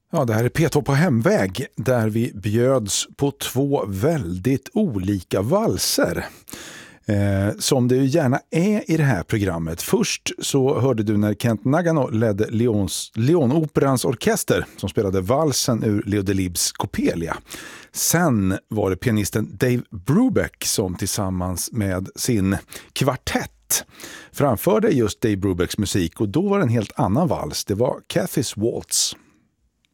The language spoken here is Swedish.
Ja, det här är P2 på hemväg där vi bjöds på två väldigt olika valser. Som det ju gärna är i det här programmet. Först så hörde du när Kent Nagano ledde Leonoperans orkester som spelade valsen ur Leo Delibes Coppelia. Sen var det pianisten Dave Brubeck som tillsammans med sin kvartett framförde just Dave Brubecks musik, och då var det en helt annan vals. Det var Cathy's Waltz.